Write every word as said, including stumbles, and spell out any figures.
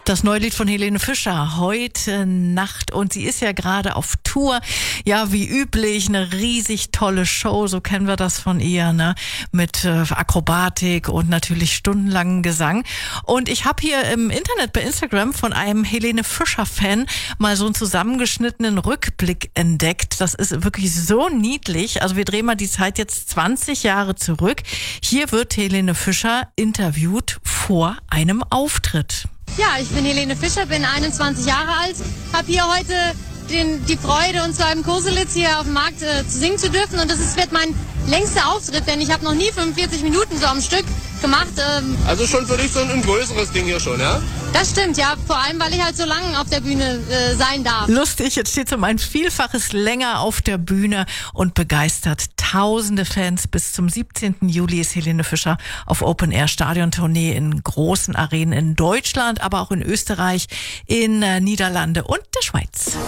Das neue Lied von Helene Fischer, Heute Nacht. Und sie ist ja gerade auf Tour. Ja, wie üblich, eine riesig tolle Show. So kennen wir das von ihr, ne? Mit äh, Akrobatik und natürlich stundenlangen Gesang. Und ich habe hier im Internet bei Instagram von einem Helene Fischer-Fan mal so einen zusammengeschnittenen Rückblick entdeckt. Das ist wirklich so niedlich. Also wir drehen mal die Zeit jetzt zwanzig Jahre zurück. Hier wird Helene Fischer interviewt vor einem Auftritt. Ja, ich bin Helene Fischer, bin einundzwanzig Jahre alt, habe hier heute den, die Freude, uns zu einem Koselitz hier auf dem Markt äh, zu singen zu dürfen. Und das ist, wird mein längster Auftritt, denn ich habe noch nie fünfundvierzig Minuten so am Stück gemacht. Ähm also schon für dich so ein größeres Ding hier schon, ja? Das stimmt, ja. Vor allem, weil ich halt so lange auf der Bühne äh, sein darf. Lustig, jetzt steht so um ein Vielfaches länger auf der Bühne und begeistert tausende Fans. Bis zum siebzehnten Juli ist Helene Fischer auf Open-Air-Stadion-Tournee in großen Arenen in Deutschland, aber auch in Österreich, in äh, Niederlande und der Schweiz.